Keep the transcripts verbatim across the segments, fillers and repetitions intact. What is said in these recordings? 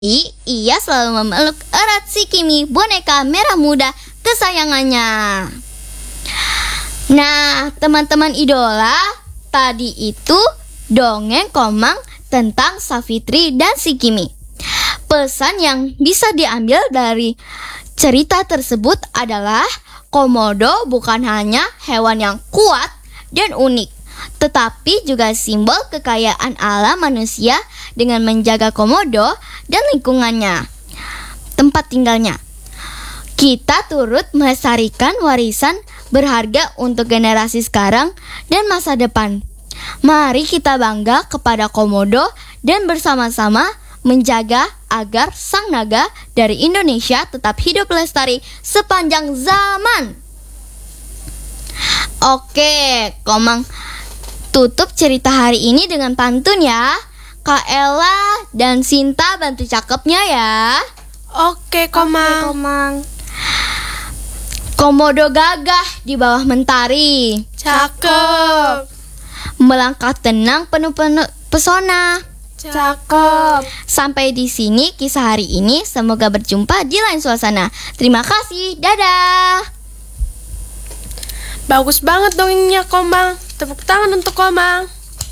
I, ia selalu memeluk erat si Kimi, boneka merah muda kesayangannya. Nah, teman-teman idola, tadi itu dongeng Komang tentang Savitri dan si Kimi. Pesan yang bisa diambil dari cerita tersebut adalah komodo bukan hanya hewan yang kuat dan unik, tetapi juga simbol kekayaan alam manusia dengan menjaga komodo dan lingkungannya, tempat tinggalnya. Kita turut melestarikan warisan berharga untuk generasi sekarang dan masa depan. Mari kita bangga kepada komodo dan bersama-sama menjaga agar sang naga dari Indonesia tetap hidup lestari sepanjang zaman. Oke, Komang tutup cerita hari ini dengan pantun ya. Kak Ella dan Sinta bantu cakepnya ya. Oke, Komang. Oke, Komang. Komodo gagah di bawah mentari. Cakep. Melangkah tenang penuh penuh pesona. Cakep. Sampai di sini kisah hari ini. Semoga berjumpa di lain suasana. Terima kasih. Dadah. Bagus banget dongengnya, Komang. Tepuk tangan untuk Komang.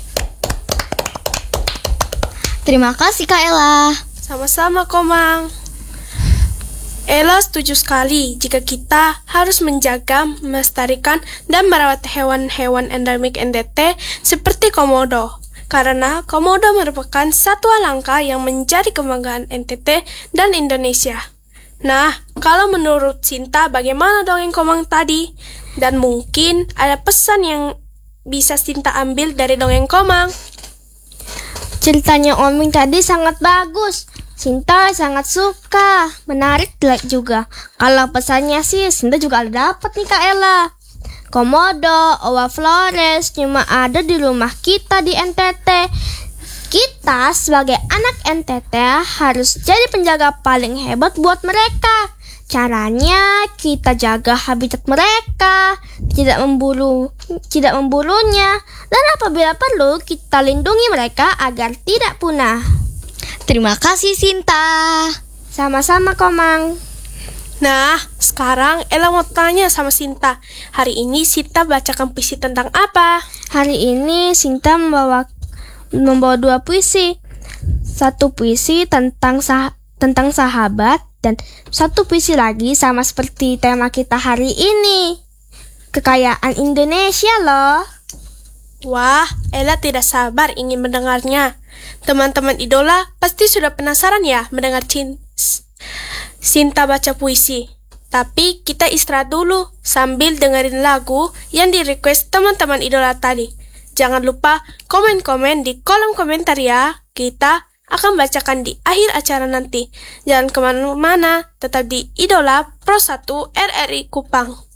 Terima kasih Kak Ella. Sama-sama, Komang. Ella setuju sekali jika kita harus menjaga, melestarikan, dan merawat hewan-hewan endemik N T T seperti komodo. Karena komodo merupakan satwa langka yang menjadi kebanggaan N T T dan Indonesia. Nah, kalau menurut Sinta, bagaimana dongeng Komang tadi? Dan mungkin ada pesan yang bisa Sinta ambil dari dongeng Komang. Ceritanya Oming tadi sangat bagus. Sinta sangat suka. Menarik juga. Kalau pesannya sih Sinta juga ada dapat nih Kak Ella. Komodo, owa flores cuma ada di rumah kita di N T T. Kita sebagai anak N T T harus jadi penjaga paling hebat buat mereka. Caranya kita jaga habitat mereka, tidak memburu, tidak memburunya, dan apabila perlu kita lindungi mereka agar tidak punah. Terima kasih Sinta. Sama-sama Komang. Nah, sekarang Ella mau tanya sama Sinta. Hari ini Sinta bacakan puisi tentang apa? Hari ini Sinta membawa membawa dua puisi. Satu puisi tentang sah, tentang sahabat dan satu puisi lagi sama seperti tema kita hari ini. Kekayaan Indonesia loh. Wah, Ella tidak sabar ingin mendengarnya. Teman-teman idola pasti sudah penasaran ya mendengar Cin Sinta baca puisi. Tapi kita istirahat dulu sambil dengerin lagu yang di-request teman-teman idola tadi. Jangan lupa komen-komen di kolom komentar ya. Kita akan bacakan di akhir acara nanti. Jangan kemana-mana, tetap di Idola Pro satu R R I Kupang.